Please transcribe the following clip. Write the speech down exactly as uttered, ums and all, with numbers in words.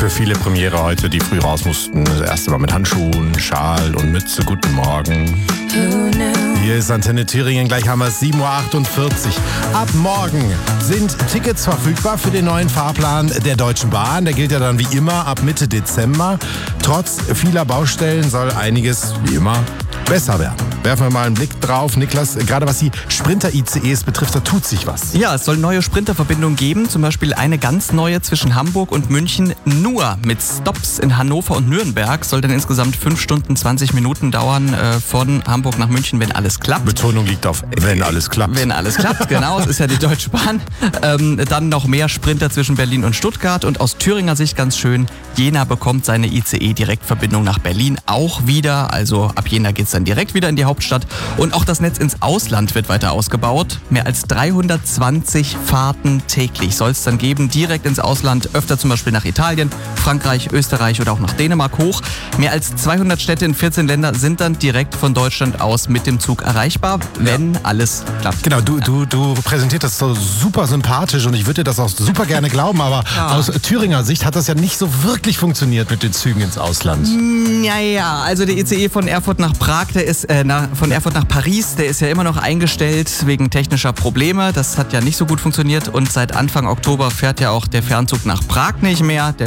Für viele Premiere heute, die früh raus mussten. Das erste Mal mit Handschuhen, Schal und Mütze. Guten Morgen. Hier ist Antenne Thüringen, gleich haben wir es, sieben Uhr achtundvierzig. Ab morgen sind Tickets verfügbar für den neuen Fahrplan der Deutschen Bahn. Der gilt ja dann wie immer ab Mitte Dezember. Trotz vieler Baustellen soll einiges, wie immer, besser werden. Werfen wir mal einen Blick drauf. Niklas, gerade was die Sprinter-I C Es betrifft, da tut sich was. Ja, es soll neue Sprinterverbindungen geben, zum Beispiel eine ganz neue zwischen Hamburg und München, nur mit Stops in Hannover und Nürnberg. Soll dann insgesamt fünf Stunden zwanzig Minuten dauern äh, von Hamburg nach München, wenn alles klappt. Betonung liegt auf, wenn alles klappt. Wenn alles klappt, genau, es ist ja die Deutsche Bahn. Ähm, dann noch mehr Sprinter zwischen Berlin und Stuttgart und aus Thüringer Sicht ganz schön, Jena bekommt seine I C E-Direktverbindung nach Berlin auch wieder, also ab Jena geht es dann direkt wieder in die Hauptstadt. Und auch das Netz ins Ausland wird weiter ausgebaut. Mehr als dreihundertzwanzig Fahrten täglich soll es dann geben, direkt ins Ausland, öfter zum Beispiel nach Italien, Frankreich, Österreich oder auch nach Dänemark hoch. Mehr als zweihundert Städte in vierzehn Ländern sind dann direkt von Deutschland aus mit dem Zug erreichbar, wenn ja. alles klappt. Genau, du, du, du präsentierst das so super sympathisch und ich würde dir das auch super gerne glauben, aber ja. aus Thüringer Sicht hat das ja nicht so wirklich funktioniert mit den Zügen ins Ausland. Naja, also der I C E von Erfurt nach Prag, der ist äh, na, von Erfurt nach Paris, der ist ja immer noch eingestellt wegen technischer Probleme. Das hat ja nicht so gut funktioniert und seit Anfang Oktober fährt ja auch der Fernzug nach Prag nicht mehr. Der